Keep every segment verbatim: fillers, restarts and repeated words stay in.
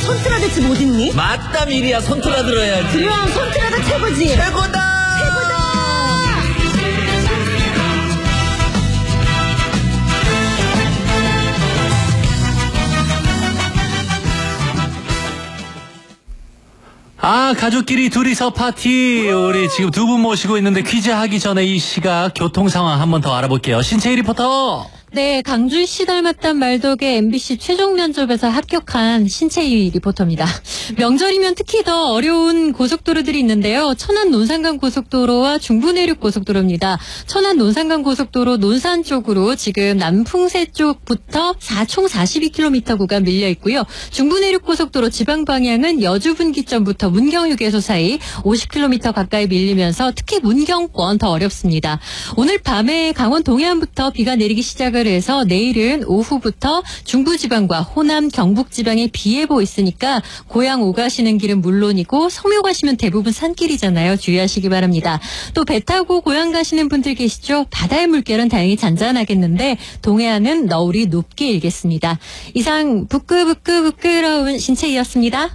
손트라 대체 못 있니? 맞다 미리야 손트라 들어야지. 그럼 손트라가 최고지. 최고다. 아, 가족끼리 둘이서 파티. 우리 지금 두 분 모시고 있는데 퀴즈 하기 전에 이 시각 교통 상황 한 번 더 알아볼게요. 신채희 리포터. 네, 강주씨 닮았단 말 덕에 엠비씨 최종 면접에서 합격한 신채희 리포터입니다. 명절이면 특히 더 어려운 고속도로들이 있는데요. 천안 논산간 고속도로와 중부내륙 고속도로입니다. 천안 논산간 고속도로 논산 쪽으로 지금 남풍새 쪽부터 총 사십이 킬로미터 구간 밀려 있고요. 중부내륙 고속도로 지방 방향은 여주 분기점부터 문경 휴게소 사이 오십 킬로미터 가까이 밀리면서 특히 문경권 더 어렵습니다. 오늘 밤에 강원 동해안부터 비가 내리기 시작을 해서 내일은 오후부터 중부지방과 호남, 경북지방에 비 예보 있으니까 고향 오가시는 길은 물론이고 성묘 가시면 대부분 산길이잖아요. 주의하시기 바랍니다. 또 배 타고 고향 가시는 분들 계시죠? 바다의 물결은 다행히 잔잔하겠는데 동해안은 너울이 높게 일겠습니다. 이상 부끄부끄 부끄러운 신채희였습니다.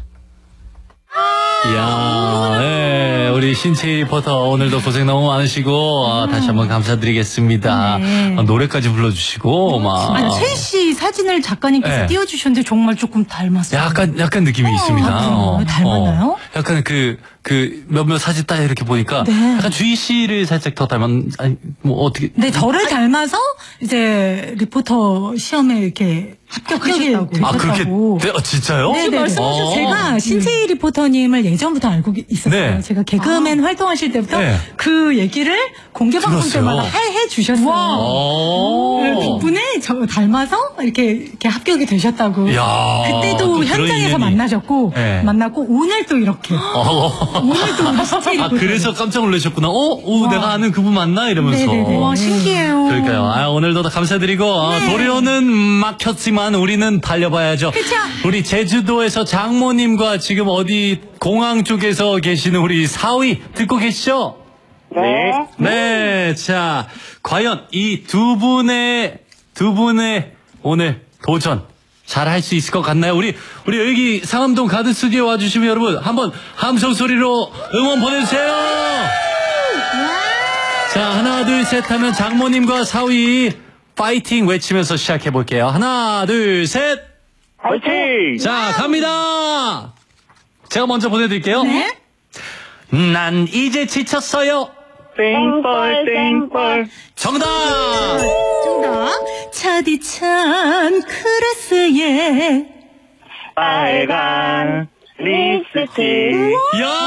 이야, 네, 우리 신채희 리포터 오늘도 고생 너무 많으시고 아, 다시 한번 감사드리겠습니다. 네. 아, 노래까지 불러주시고 막. 아니, 채희 씨 사진을 작가님께서 네. 띄워주셨는데 정말 조금 닮았어요. 약간 약간 느낌이 어, 있습니다. 어, 닮았나요? 어, 약간 그 그 몇몇 사진 딱 이렇게 보니까 네. 약간 주희 씨를 살짝 더 닮은 아니 뭐 어떻게? 네, 저를 닮아서 이제 리포터 시험에 이렇게 합격하셨다고. 아 그렇게? 네, 어, 진짜요? 네, 네. 어. 제가 신채희 리포터님을 예전부터 알고 있었어요. 네. 제가 개그맨 아. 활동하실 때부터 네. 그 얘기를 공개 방송 들었어요. 때마다 해, 해 주셨어요. 오. 그 덕분에 저 닮아서 이렇게 이렇게 합격이 되셨다고. 야, 그때도 또 그런 현장에서 인연이. 만나셨고 네. 만났고 오늘 또 이렇게. 어. 오늘 또 우리 신채희 아 리포터. 그래서 깜짝 놀라셨구나. 어, 오, 와. 내가 아는 그분 맞나 이러면서. 네네네. 와, 신기해요. 그러니까요. 아, 오늘도 감사드리고 아, 네. 도로는 막혔지만 우리는 달려봐야죠. 그쵸? 우리 제주도에서 장모님과 지금 어디 공항 쪽에서 계시는 우리 사위 듣고 계시죠? 네. 네. 자, 과연 이 두 분의 두 분의 오늘 도전 잘 할 수 있을 것 같나요? 우리 우리 여기 상암동 가든 스튜디오 와주시면 여러분 한번 함성 소리로 응원 보내주세요. 자, 하나 둘 셋 하면 장모님과 사위 파이팅 외치면서 시작해 볼게요. 하나 둘 셋. 파이팅! 자, 갑니다. 제가 먼저 보내드릴게요. 네? 난 이제 지쳤어요. 땡벌, 땡벌. 정답. 정답. 차디찬 크레스에 빨간 립스틱. 야,